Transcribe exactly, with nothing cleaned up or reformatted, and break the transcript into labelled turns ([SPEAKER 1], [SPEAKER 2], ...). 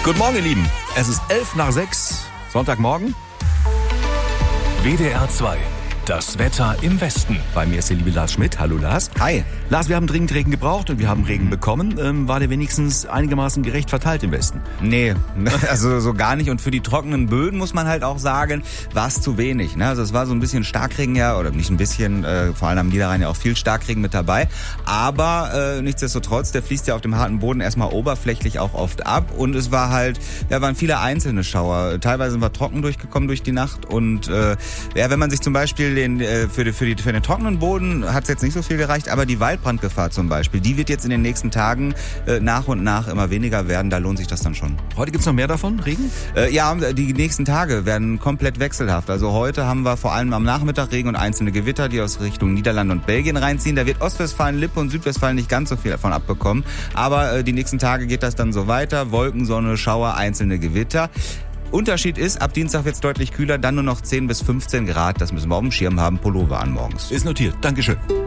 [SPEAKER 1] Guten Morgen, ihr Lieben. Es ist elf nach sechs, Sonntagmorgen.
[SPEAKER 2] W D R zwei. Das Wetter im Westen.
[SPEAKER 1] Bei mir ist der liebe Lars Schmidt. Hallo Lars.
[SPEAKER 3] Hi.
[SPEAKER 1] Lars, wir haben dringend Regen gebraucht und wir haben Regen bekommen. Ähm, war der wenigstens einigermaßen gerecht verteilt im Westen?
[SPEAKER 3] Nee, also so gar nicht. Und für die trockenen Böden muss man halt auch sagen, war es zu wenig. Ne? Also es war so ein bisschen Starkregen ja, oder nicht ein bisschen, äh, vor allem am Niederrhein ja auch viel Starkregen mit dabei. Aber äh, nichtsdestotrotz, der fließt ja auf dem harten Boden erstmal oberflächlich auch oft ab. Und es war halt, ja, waren viele einzelne Schauer. Teilweise sind wir trocken durchgekommen durch die Nacht. Und äh, ja, wenn man sich zum Beispiel den, äh, für, die, für, die, für den trockenen Boden hat es jetzt nicht so viel gereicht, aber die Waldbrandgefahr zum Beispiel, die wird jetzt in den nächsten Tagen äh, nach und nach immer weniger werden. Da lohnt sich das dann schon.
[SPEAKER 1] Heute gibt's noch mehr davon, Regen?
[SPEAKER 3] Äh, ja, die nächsten Tage werden komplett wechselhaft. Also heute haben wir vor allem am Nachmittag Regen und einzelne Gewitter, die aus Richtung Niederlande und Belgien reinziehen. Da wird Ostwestfalen, Lippe und Südwestfalen nicht ganz so viel davon abbekommen. Aber äh, die nächsten Tage geht das dann so weiter. Wolken, Sonne, Schauer, einzelne Gewitter. Unterschied ist, ab Dienstag wird es deutlich kühler, dann nur noch zehn bis fünfzehn Grad. Das müssen wir auf dem Schirm haben. Pullover an morgens.
[SPEAKER 1] Ist notiert. Dankeschön.